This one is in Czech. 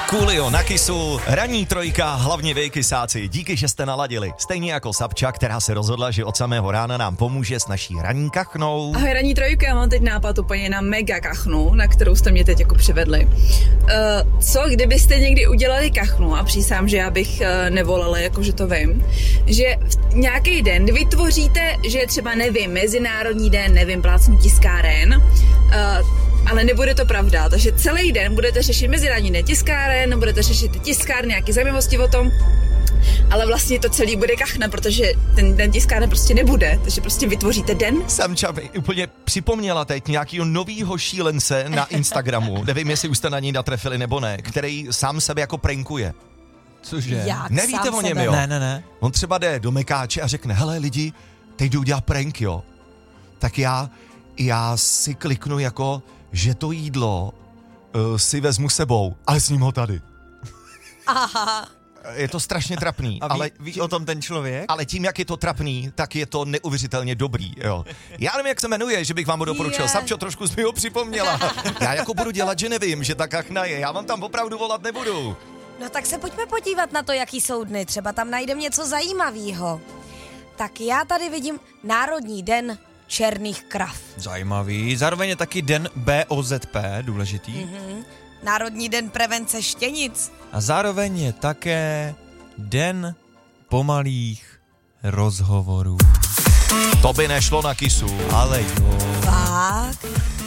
Coolio na Kissu, ranní trojka, hlavně vy kysáci, díky, že jste naladili. Stejně jako Sapča, která se rozhodla, že od samého rána nám pomůže s naší ranní kachnou. Ahoj, ranní trojka, já mám teď nápad úplně na mega kachnu, na kterou jste mě teď jako přivedli. Co kdybyste někdy udělali kachnu, a přísám, že já bych nevolala, jakože to vím, že nějaký den vytvoříte, že třeba nevím, Mezinárodní den, nevím, plácnu tiskáren, ale nebude to pravda, takže celý den budete řešit Mezinárodní den tiskáren, budete řešit tiskárny, nějaké zajímavosti o tom, ale vlastně to celý bude kachna, protože ten den tiskárny prostě nebude, takže prostě vytvoříte den. Samča mi úplně připomněla teď nějakýho novýho šílence na Instagramu, nevím, jestli už jste na něj natrefili nebo ne, který sám sebe jako prankuje. Cože? Jak Nevíte o něm, jo? Ne. On třeba jde do Mekáče a řekne, hele lidi, teď jdu udělat prank, jo. Tak já si kliknu jako, že to jídlo si vezmu sebou, ale s ním ho tady. Aha. Je to strašně trapný. Ale ví o tom ten člověk? Ale tím, jak je to trapný, tak je to neuvěřitelně dobrý, jo. Já nevím, jak se jmenuje, že bych vám ho doporučil. Yeah. Sapčo, trošku jsi mi ho připomněla. Já jako budu dělat, že nevím, že ta kachna je. Já vám tam opravdu volat nebudu. No tak se pojďme podívat na to, jaký jsou dny. Třeba tam najdem něco zajímavého. Tak já tady vidím Národní den černých krav. Zajímavý. Zároveň je taky den BOZP, důležitý. Národní den prevence štěnic. A zároveň je také den pomalých rozhovorů. To by nešlo na Kissu. Ale jo. Fakt?